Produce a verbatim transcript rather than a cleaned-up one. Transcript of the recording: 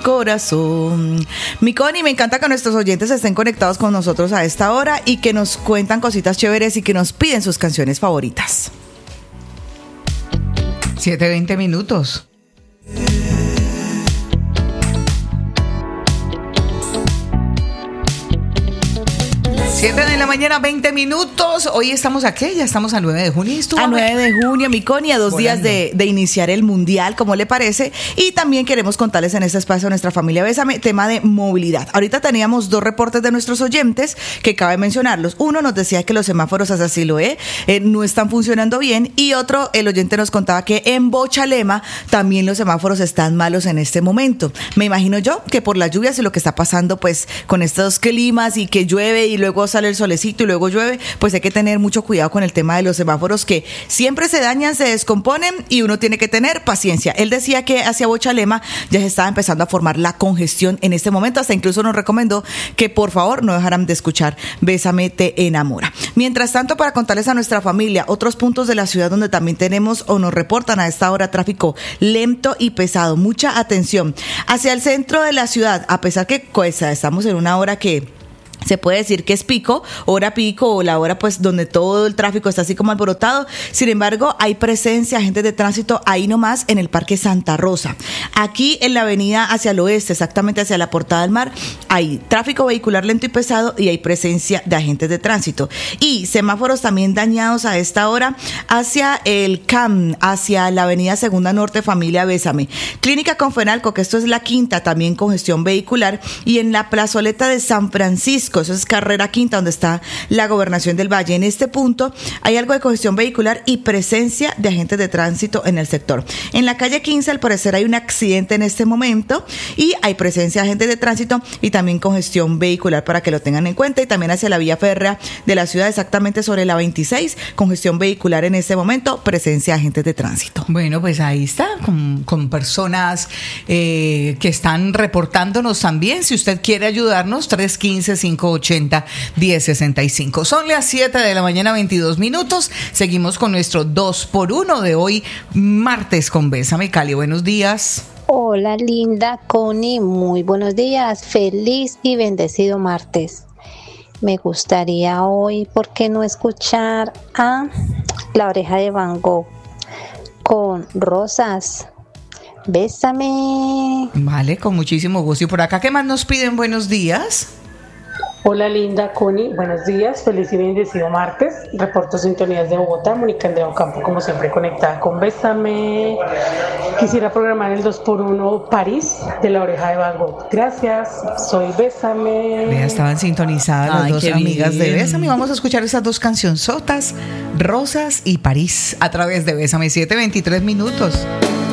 corazón. Mi Connie, me encanta que nuestros oyentes estén conectados con nosotros a esta hora y que nos cuentan cositas chéveres y que nos piden sus canciones favoritas. siete veinte minutos. siete de la mañana, veinte minutos. Hoy estamos aquí, ya estamos a nueve de junio. A nueve de junio, mi Connie, a dos Volando. días de, de iniciar el Mundial, ¿cómo le parece? Y también queremos contarles en este espacio a nuestra familia Bésame, tema de movilidad. Ahorita teníamos dos reportes de nuestros oyentes que cabe mencionarlos. Uno nos decía que los semáforos, así lo es, eh, no están funcionando bien. Y otro, el oyente nos contaba que en Bochalema también los semáforos están malos en este momento. Me imagino yo que por las lluvias y lo que está pasando pues con estos climas y que llueve y luego sale el solecito y luego llueve, pues hay que tener mucho cuidado con el tema de los semáforos que siempre se dañan, se descomponen y uno tiene que tener paciencia. Él decía que hacia Bochalema ya se estaba empezando a formar la congestión en este momento, hasta incluso nos recomendó que por favor no dejaran de escuchar Bésame te enamora. Mientras tanto, para contarles a nuestra familia otros puntos de la ciudad donde también tenemos o nos reportan a esta hora tráfico lento y pesado. Mucha atención hacia el centro de la ciudad, a pesar que pues, estamos en una hora que se puede decir que es pico, hora pico o la hora pues donde todo el tráfico está así como alborotado. Sin embargo, hay presencia, agentes de tránsito ahí nomás en el Parque Santa Rosa. Aquí en la avenida hacia el oeste, exactamente hacia la Portada del Mar, hay tráfico vehicular lento y pesado y hay presencia de agentes de tránsito. Y semáforos también dañados a esta hora hacia el C A M, hacia la avenida Segunda Norte, familia Bésame. Clínica Confenalco, que esto es la quinta, también congestión vehicular. Y en la plazoleta de San Francisco, eso es carrera quinta, donde está la Gobernación del Valle. En este punto hay algo de congestión vehicular y presencia de agentes de tránsito en el sector. En la calle quince, al parecer, hay un accidente en este momento y hay presencia de agentes de tránsito y también congestión vehicular para que lo tengan en cuenta. Y también hacia la vía férrea de la ciudad, exactamente sobre la veintiséis, congestión vehicular en este momento, presencia de agentes de tránsito. Bueno, pues ahí está, con, con personas eh, que están reportándonos también. Si usted quiere ayudarnos, tres uno cinco, cinco ochenta, diez sesenta y cinco. Son las siete de la mañana, veintidós minutos. Seguimos con nuestro dos por uno de hoy, martes con Bésame Cali. Buenos días. Hola, linda Connie. Muy buenos días. Feliz y bendecido martes. Me gustaría hoy, ¿por qué no escuchar a La Oreja de Van Gogh con Rosas? Bésame. Vale, con muchísimo gusto. Y por acá, ¿qué más nos piden? Buenos días. Hola, linda Connie, buenos días, feliz y bendecido martes. Reporto sintonías de Bogotá, Mónica Andrea Ocampo, como siempre conectada con Bésame. Quisiera programar el dos por uno París de La Oreja de Van Gogh. Gracias, soy Bésame. Ya estaban sintonizadas Ay, las dos amigas bien. de Bésame. Vamos a escuchar esas dos cancionzotas, Rosas y París, a través de Bésame. siete veintitrés minutos.